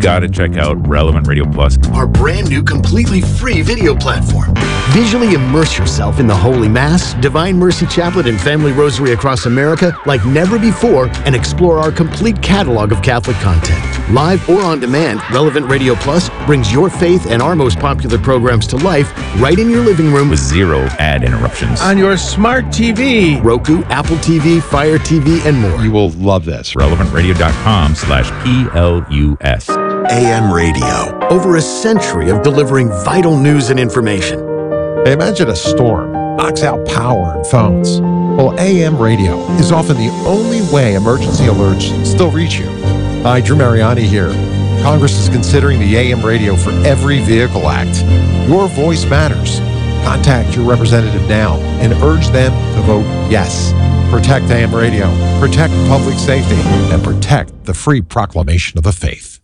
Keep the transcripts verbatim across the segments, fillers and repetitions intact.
got to check out Relevant Radio Plus, our brand new completely free video platform. Visually immerse yourself in the Holy Mass, Divine Mercy Chaplet, and Family Rosary across America like never before, and explore our complete catalog of Catholic content. Live or on demand, Relevant Radio Plus brings your faith and our most popular programs to life right in your living room with zero ad interruptions. On your smart T V, Roku, Apple T V, Fire T V, and more. You will love this. relevant radio dot com slash P L U S. A M Radio, over a century of delivering vital news and information. Imagine a storm knocks out power and phones. Well, A M radio is often the only way emergency alerts still reach you. Hi, Drew Mariani here. Congress is considering the A M radio for Every Vehicle Act. Your voice matters. Contact your representative now and urge them to vote yes. Protect A M radio, protect public safety, and protect the free proclamation of the faith.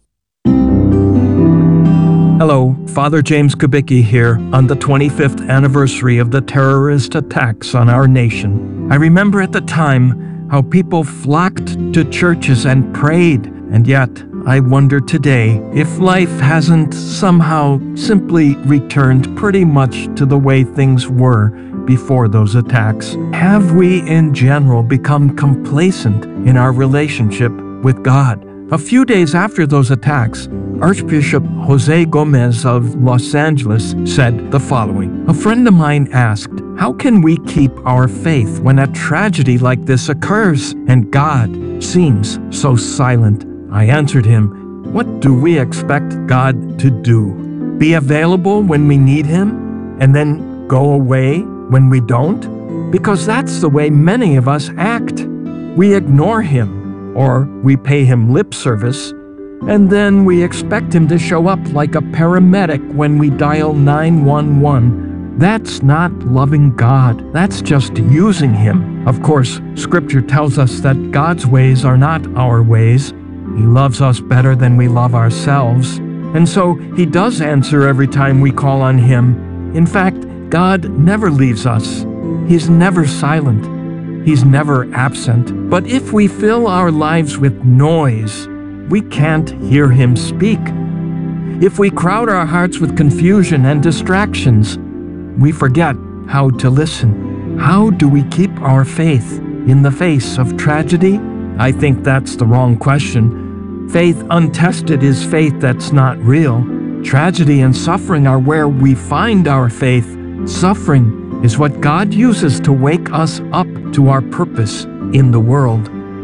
Hello, Father James Kubicki here on the twenty-fifth anniversary of the terrorist attacks on our nation. I remember at the time how people flocked to churches and prayed, and yet I wonder today if life hasn't somehow simply returned pretty much to the way things were before those attacks. Have we in general become complacent in our relationship with God? A few days after those attacks, Archbishop Jose Gomez of Los Angeles said the following. A friend of mine asked, how can we keep our faith when a tragedy like this occurs and God seems so silent? I answered him, what do we expect God to do? Be available when we need Him and then go away when we don't? Because that's the way many of us act. We ignore Him, or we pay Him lip service, and then we expect Him to show up like a paramedic when we dial nine one one. That's not loving God. That's just using Him. Of course, Scripture tells us that God's ways are not our ways. He loves us better than we love ourselves. And so He does answer every time we call on Him. In fact, God never leaves us. He's never silent. He's never absent. But if we fill our lives with noise, we can't hear Him speak. If we crowd our hearts with confusion and distractions, we forget how to listen. How do we keep our faith in the face of tragedy? I think that's the wrong question. Faith untested is faith that's not real. Tragedy and suffering are where we find our faith. Suffering is what God uses to wake us up to our purpose in the world.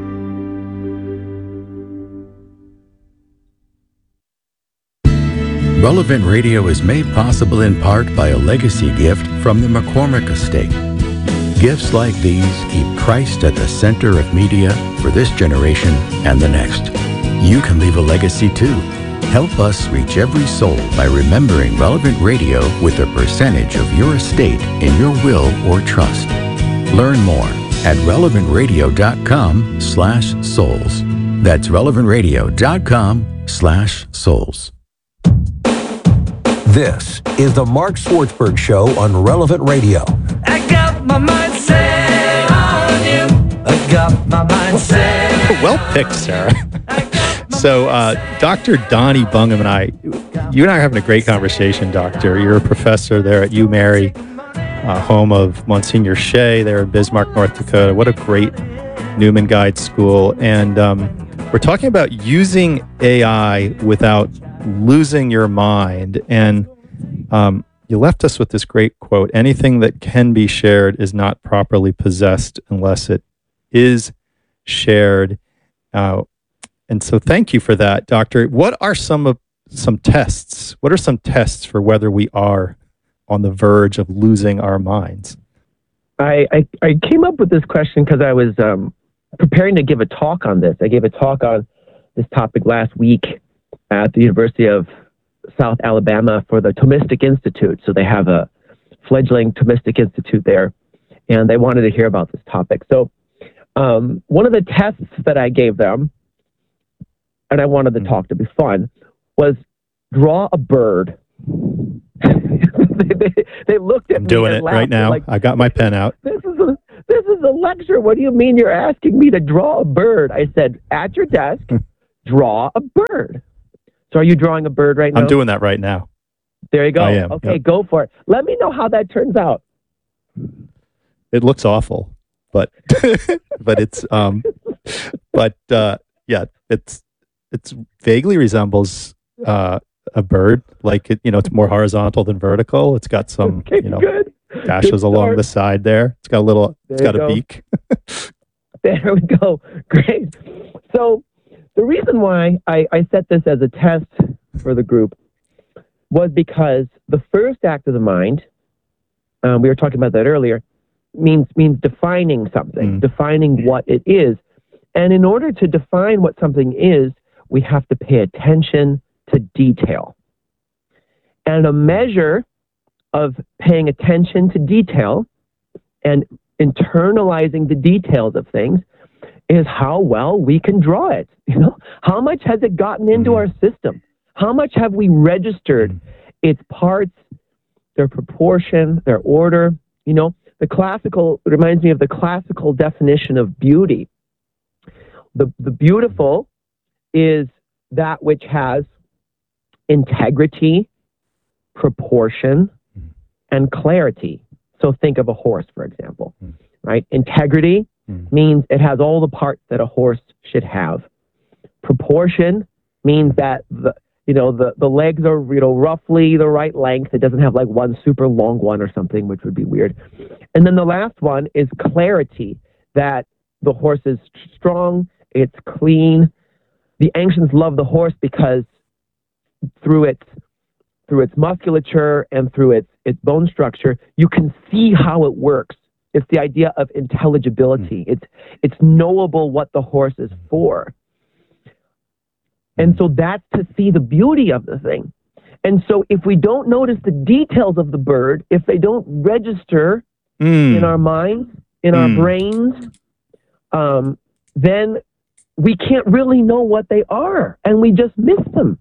Relevant Radio is made possible in part by a legacy gift from the McCormick Estate. Gifts like these keep Christ at the center of media for this generation and the next. You can leave a legacy too. Help us reach every soul by remembering Relevant Radio with a percentage of your estate in your will or trust. Learn more at relevant radio dot com slash souls. That's relevant radio dot com slash souls. This is the Mark Swartzberg Show on Relevant Radio. I got my mind set on you. I got my mind set. Well picked, Sarah. So, uh, Doctor Donnie Bungham and I, you and I are having a great conversation, Doctor. You're a professor there at UMary, uh, home of Monsignor Shea there in Bismarck, North Dakota. What a great Newman Guide school. And um, we're talking about using A I without losing your mind. And um, you left us with this great quote: anything that can be shared is not properly possessed unless it is shared. Uh, And so thank you for that, Doctor. What are some of some tests? What are some tests for whether we are on the verge of losing our minds? I, I, I came up with this question because I was um, preparing to give a talk on this. I gave a talk on this topic last week at the University of South Alabama for the Thomistic Institute. So they have a fledgling Thomistic Institute there, and they wanted to hear about this topic. So um, one of the tests that I gave them, and I wanted the talk to be fun, was draw a bird. they, they, they looked at I'm me doing and it laughed. right now. Like, I got my pen out. This is a this is a lecture. What do you mean you're asking me to draw a bird? I said, at your desk, draw a bird. So are you drawing a bird right now? I'm doing that right now. There you go. I am. Okay, Yep. go for it. Let me know how that turns out. It looks awful, but but it's um, but uh, yeah, it's it's vaguely resembles uh, a bird. Like it, you know, it's more horizontal than vertical. It's got some Okay, you know good. dashes Good along start. the side there. It's got a little. It's There got you a go. beak. There we go. Great. So the reason why I, I set this as a test for the group was because the first act of the mind, um, we were talking about that earlier, means means defining something, Mm. defining what it is. And in order to define what something is, we have to pay attention to detail. And a measure of paying attention to detail and internalizing the details of things is how well we can draw it. You know, how much has it gotten into Mm. our system? How much have we registered Mm. its parts, their proportion, their order? You know, the classical, it reminds me of the classical definition of beauty. The, the beautiful is that which has integrity, proportion, and clarity. So think of a horse, for example, right? Integrity Mm. means it has all the parts that a horse should have. Proportion means that the you know the, the legs are you know roughly the right length. It doesn't have like one super long one or something, which would be weird. And then the last one is clarity, that the horse is strong, it's clean. The ancients loved the horse because through its through its musculature and through its its bone structure, you can see how it works. It's the idea of intelligibility. It's it's knowable what the horse is for. And so that's to see the beauty of the thing. And so if we don't notice the details of the bird, if they don't register Mm. in our minds, in our Mm. brains, um, then we can't really know what they are, and we just miss them.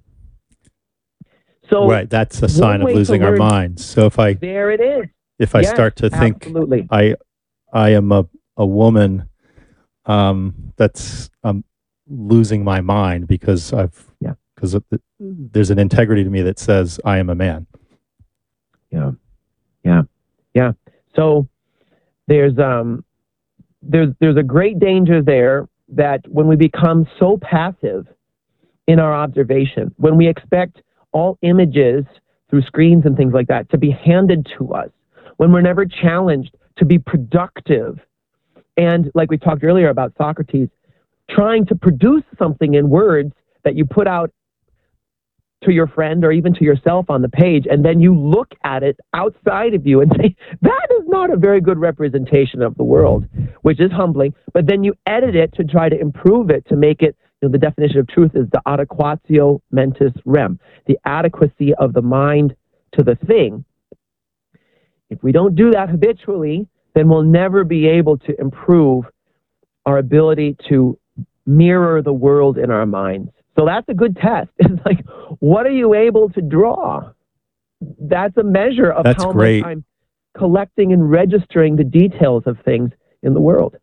So Right, that's a sign of way to losing our learn- minds. So if I there it is. if I Yes, start to think absolutely. I I am a a woman, um, that's um losing my mind because I've Yeah. because there's an integrity to me that says I am a man. Yeah, yeah, yeah. So there's um there's there's a great danger there that when we become so passive in our observation, when we expect all images through screens and things like that to be handed to us, when we're never challenged to be productive, and like we talked earlier about Socrates, trying to produce something in words that you put out to your friend or even to yourself on the page, and then you look at it outside of you and say, that is not a very good representation of the world, which is humbling, but then you edit it to try to improve it, to make it, you know, the definition of truth is the adequatio mentis rem, the adequacy of the mind to the thing. If we don't do that habitually, then we'll never be able to improve our ability to mirror the world in our minds. So that's a good test. It's like, what are you able to draw? That's a measure of That's how great. much I'm collecting and registering the details of things in the world.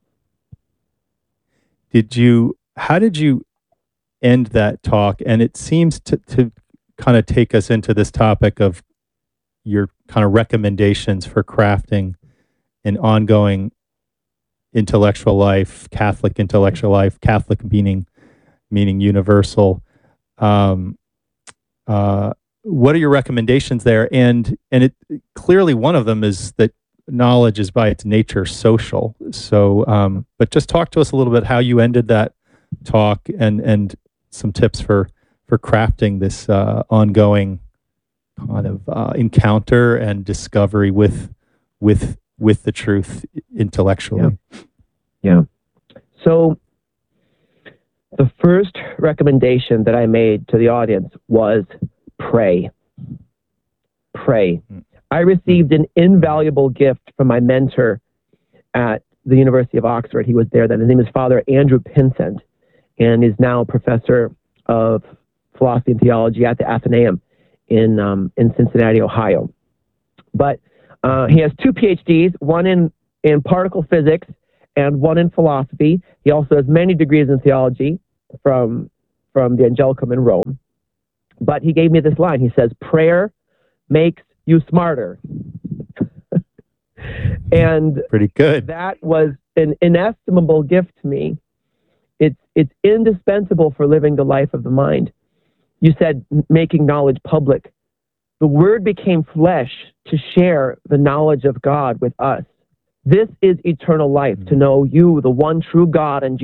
Did you how did you end that talk? And it seems to to kind of take us into this topic of your kind of recommendations for crafting an ongoing intellectual life, Catholic intellectual life, Catholic meaning meaning universal. Um, uh, what are your recommendations there? And and it clearly one of them is that knowledge is by its nature social. So, um, but just talk to us a little bit how you ended that talk and and some tips for for crafting this uh, ongoing kind of uh, encounter and discovery with with with the truth intellectually. Yeah. So the first recommendation that I made to the audience was pray. Pray. I received an invaluable gift from my mentor at the University of Oxford. He was there then. His name is Father Andrew Pinsent, and is now professor of philosophy and theology at the Athenaeum in um, in Cincinnati, Ohio. But uh, he has two PhDs, one in, in particle physics and one in philosophy. He also has many degrees in theology from, from the Angelicum in Rome. But he gave me this line. He says, prayer makes you smarter. And pretty good. That was an inestimable gift to me. It's, it's indispensable for living the life of the mind. You said making knowledge public. The Word became flesh to share the knowledge of God with us. This is eternal life, to know you, the one true God, and